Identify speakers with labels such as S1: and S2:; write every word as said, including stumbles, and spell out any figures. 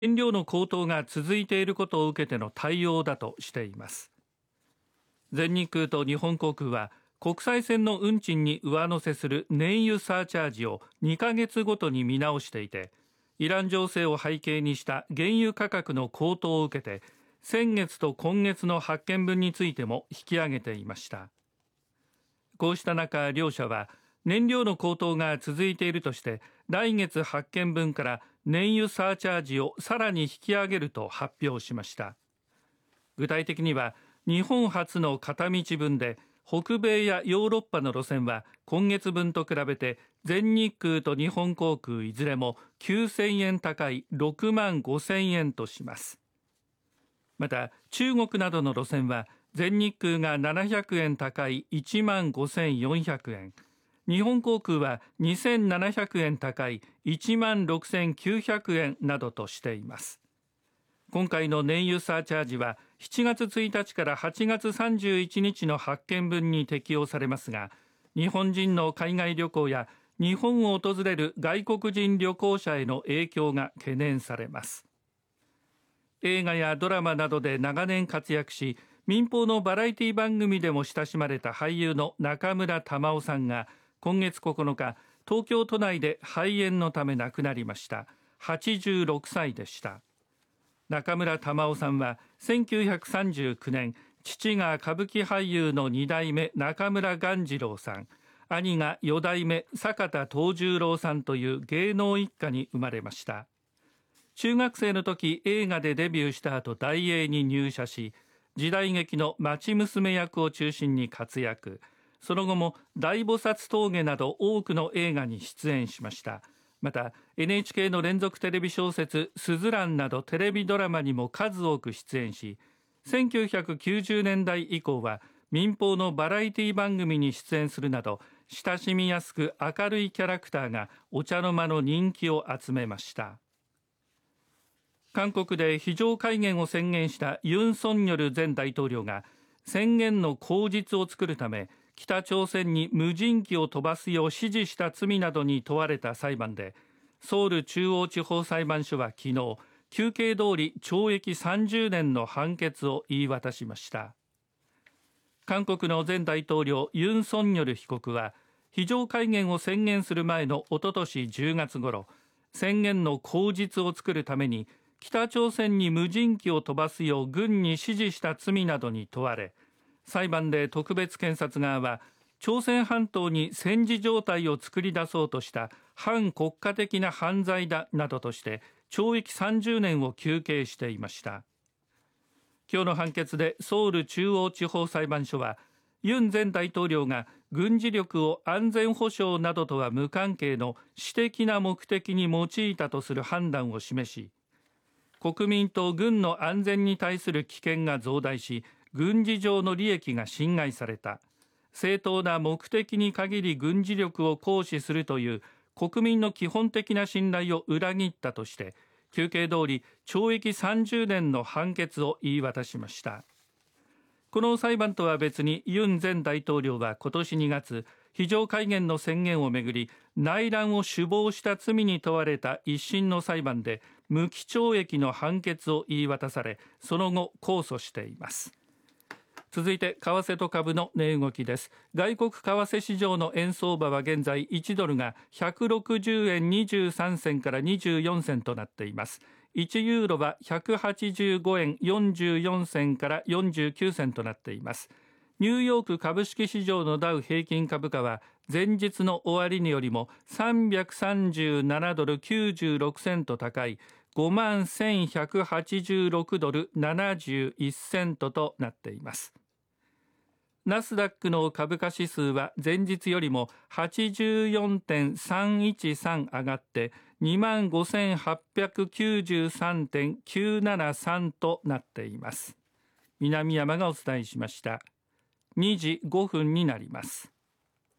S1: 燃料の高騰が続いていることを受けての対応だとしています。全日空と日本航空は国際線の運賃に上乗せする燃油サーチャージをにかげつごとに見直していて、イラン情勢を背景にした原油価格の高騰を受けて先月と今月の発券分についても引き上げていました。こうした中、両社は燃料の高騰が続いているとして来月発券分から燃油サーチャージをさらに引き上げると発表しました。具体的には日本初の片道分で北米やヨーロッパの路線は今月分と比べて全日空と日本航空いずれもきゅうせんえん高いろくまんごせんえんとします。また中国などの路線は全日空がななひゃくえん高いいちまんごせんよんひゃくえん、日本航空はにせんななひゃくえん高いいちまんろくせんきゅうひゃくえんなどとしています。今回の燃油サーチャージはしちがつついたちからはちがつさんじゅういちにちの発券分に適用されますが、日本人の海外旅行や日本を訪れる外国人旅行者への影響が懸念されます。映画やドラマなどで長年活躍し、民放のバラエティ番組でも親しまれた俳優の中村玉緒さんが今月ここのか、東京都内で肺炎のため亡くなりました。はちじゅうろくさいでした。中村玉緒さんはせんきゅうひゃくさんじゅうきゅうねん、父が歌舞伎俳優のにだいめ中村鴈治郎さん、兄がよだいめ坂田藤十郎さんという芸能一家に生まれました。中学生の時、映画でデビューした後大映に入社し、時代劇の町娘役を中心に活躍。その後も大菩薩峠など多くの映画に出演しました。また エヌエイチケー の連続テレビ小説すずらんなどテレビドラマにも数多く出演し、せんきゅうひゃくきゅうじゅうねんだい以降は民放のバラエティ番組に出演するなど親しみやすく明るいキャラクターがお茶の間の人気を集めました。韓国で非常戒厳を宣言したユン・ソンニョル前大統領が宣言の口実を作るため北朝鮮に無人機を飛ばすよう指示した罪などに問われた裁判で、ソウル中央地方裁判所は昨日求刑通り懲役さんじゅうねんの判決を言い渡しました。韓国の前大統領ユン・ソンニョル被告は非常戒厳を宣言する前のおととしじゅうがつ頃、宣言の口実を作るために北朝鮮に無人機を飛ばすよう軍に指示した罪などに問われ、裁判で特別検察側は朝鮮半島に戦時状態を作り出そうとした反国家的な犯罪だなどとして懲役さんじゅうねんを求刑していました。今日の判決でソウル中央地方裁判所はユン前大統領が軍事力を安全保障などとは無関係の私的な目的に用いたとする判断を示し、国民と軍の安全に対する危険が増大し軍事上の利益が侵害された、正当な目的に限り軍事力を行使するという国民の基本的な信頼を裏切ったとして求刑通り懲役さんじゅうねんの判決を言い渡しました。この裁判とは別にユン前大統領は今年にがつ非常戒厳の宣言をめぐり内乱を首謀した罪に問われた一審の裁判で無期懲役の判決を言い渡され、その後控訴しています。続いて為替と株の値動きです。外国為替市場の円相場は現在いちドルがひゃくろくじゅうえんにじゅうさんせんからにじゅうよんせんとなっています。いちユーロはひゃくはちじゅうごえんよんじゅうよんせんからよんじゅうきゅうせんとなっています。ニューヨーク株式市場のダウ平均株価は前日の終値よりもさんびゃくさんじゅうななドルきゅうじゅうろくセント高い ごまんせんひゃくはちじゅうろくドルななじゅういちセントとなっています。ナスダックの株価指数は前日よりも はちじゅうよんてんさんいちさん 上がって にまんごせんはっぴゃくきゅうじゅうさんてんきゅうななさん となっています。南山がお伝えしました。にじごふんになります。